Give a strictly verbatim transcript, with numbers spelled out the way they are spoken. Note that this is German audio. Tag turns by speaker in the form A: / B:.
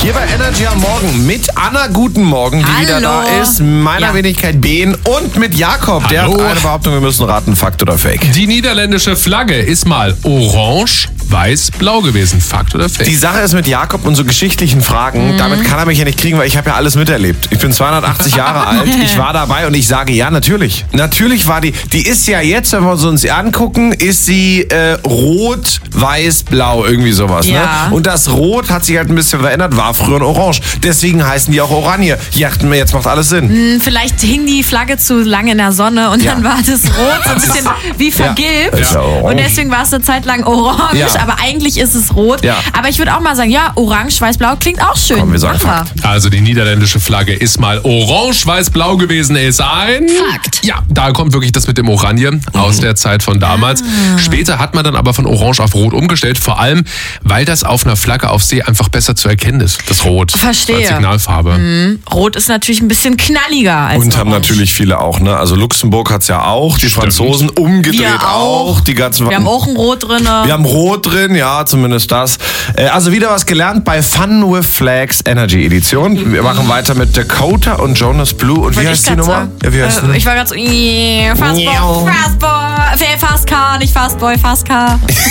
A: Hier bei Energy am Morgen mit Anna, guten Morgen, die
B: Hallo.
A: wieder da ist, meiner
B: Ja.
A: Wenigkeit Ben und mit Jakob. Der
C: Hallo.
A: hat eine Behauptung, wir müssen raten, Fakt oder Fake.
C: Die niederländische Flagge ist mal orange, weiß, blau gewesen. Fakt oder Fake?
A: Die Sache ist mit Jakob und so geschichtlichen Fragen,
B: Mhm.
A: damit kann er mich ja nicht kriegen, weil ich habe ja alles miterlebt. Ich bin zweihundertachtzig Jahre alt, ich war dabei und ich sage ja, natürlich. Natürlich war die, die ist ja jetzt, wenn wir uns uns angucken, ist sie äh, rot, weiß, blau, irgendwie sowas.
B: Ja.
A: Ne? Und das Rot hat sich halt ein bisschen verändert, war früher ein Orange. Deswegen heißen die auch Oranje. Ja, jetzt macht alles Sinn.
B: Hm, Vielleicht hing die Flagge zu lange in der Sonne und
A: Ja.
B: dann war das Rot so ein bisschen wie vergilbt.
A: Ist ja orange.
B: Und deswegen war es eine Zeit lang orange,
A: Ja.
B: aber eigentlich ist es rot.
A: Ja.
B: Aber ich würde auch mal sagen, ja, orange, weiß, blau klingt auch schön.
A: Komm, wir sagen
B: Machen
A: Fakt.
C: Also die niederländische Flagge ist mal orange, weiß, blau gewesen. Ist ein
B: Fakt.
C: Ja, da kommt wirklich das mit dem Oranje aus der Zeit von damals. Später hat man dann aber von orange auf rot umgestellt. Vor allem, weil das auf einer Flagge auf See einfach besser zu erkennen ist. Das Rot.
B: Verstehe.
C: Als Signalfarbe.
B: Rot ist natürlich ein bisschen knalliger als
A: Und haben
B: orange.
A: natürlich viele auch, ne? Also Luxemburg hat's ja auch, die Franzosen umgedreht
B: Wir
A: auch.
B: auch.
A: Die ganzen
B: Wir haben auch ein Rot drin.
A: Wir haben Rot drin, ja, zumindest das. Äh, Also wieder was gelernt bei Fun with Flags Energy Edition. Wir machen weiter mit Dakota und Jonas Blue. Und wie
B: Wollte
A: heißt
B: ich
A: die
B: grad
A: Nummer?
B: sagen.
A: Ja, wie heißt
B: äh,
A: die?
B: ich war gerade so, äh, Fastboy,
A: Miau.
B: Fastboy, Fastcar, nicht Fastboy, Fastcar.